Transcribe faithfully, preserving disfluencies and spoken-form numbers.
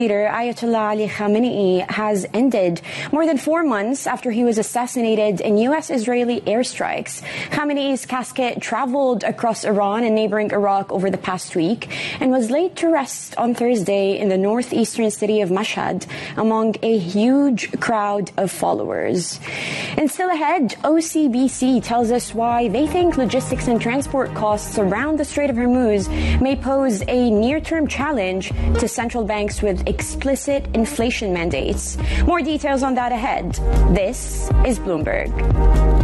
Leader Ayatollah Ali Khamenei has ended more than four months after he was assassinated in U S-Israeli airstrikes. Khamenei's casket traveled across Iran and neighboring Iraq over the past week and was laid to rest on Thursday in the northeastern city of Mashhad among a huge crowd of followers. And still ahead, O C B C tells us why they think logistics and transport costs around the Strait of Hormuz may pose a near-term challenge to central banks with explicit inflation mandates. More details on that ahead. This is Bloomberg.